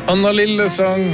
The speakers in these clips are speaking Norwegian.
Anna Lille sang.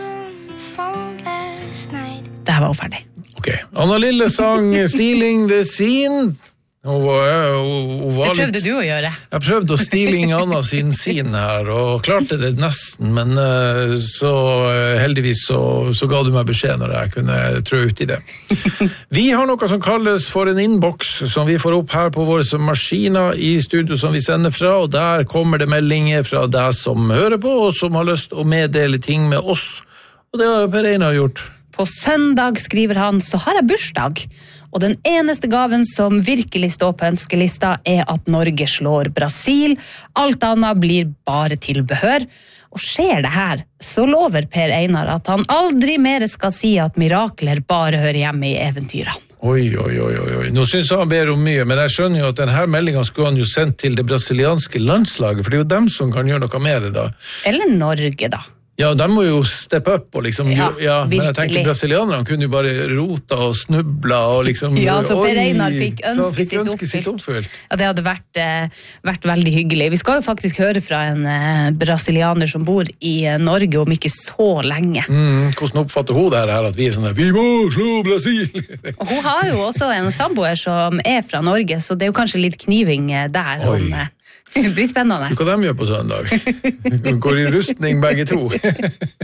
Der var hun ferdig. Ok, Anna Lille sang Stealing the Scene. Hun var Det prøvde du å gjøre. Jeg prøvde å stealing Anna sin scene her, og klarte det nesten, men så heldigvis så ga du meg beskjed når jeg kunne trø ut i det. Vi har noe som kalles for en inbox, som vi får opp her på våre maskiner i studio som vi sender fra, og der kommer det meldinger fra deg som hører på, og som har lyst å meddele ting med oss. Og det har Per Einar gjort. På søndag, skriver han, så har jeg bursdag. Og den eneste gaven som virkelig står på ønskelista er at Norge slår Brasil. Alt annet blir bare tilbehør. Og skjer det her, så lover Per Einar at han aldri mer skal si at mirakler bare hører hjemme i eventyrene. Oi. Nå synes jeg han ber om mye, men jeg skjønner jo at denne meldingen skulle han jo sendt til det brasilianske landslaget, for det er jo dem som kan gjøre noe med det da. Eller Norge da. Ja, de må jo steppe opp og liksom, Ja, men jeg tenker virkelig. brasilianerne kunne jo bare rota og snubla og liksom... Ja, så Per Einar fikk så han ønsket sitt oppfylt. Ja, det hadde vært veldig hyggelig. Vi skal jo faktisk høre fra en brasilianer som bor i Norge om ikke så lenge. Hvordan oppfatter hun det her, at vi er sånn der, vi må slå Brasil! Og hun har jo også en samboer som er fra Norge, så det er jo kanskje litt kniving der. Det blir spennende. Hva de gjør på søndag? Går i rustning begge to.